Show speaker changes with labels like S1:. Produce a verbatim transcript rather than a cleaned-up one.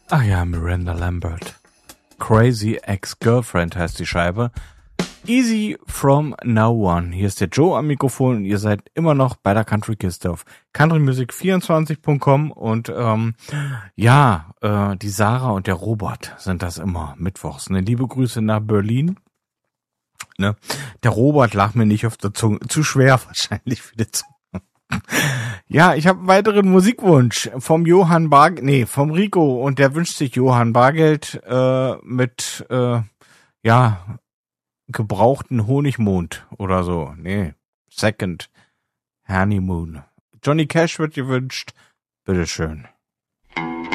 S1: Ach ja, Miranda Lambert. Crazy Ex-Girlfriend heißt die Scheibe. Easy from now on. Hier ist der Joe am Mikrofon und ihr seid immer noch bei der Country Kiste auf country music vierundzwanzig punkt com und ähm, ja, äh, die Sarah und der Robert sind das immer mittwochs. Ne? Liebe Grüße nach Berlin. Ne? Der Robert lag mir nicht auf der Zunge. Zu schwer wahrscheinlich für die Zunge. Ja, ich habe einen weiteren Musikwunsch vom Johann Bargeld, nee, vom Rico und der wünscht sich Johann Bargeld äh, mit, äh, ja, gebrauchten Honigmond oder so. Nee, Second Honeymoon. Johnny Cash wird gewünscht. Bitteschön.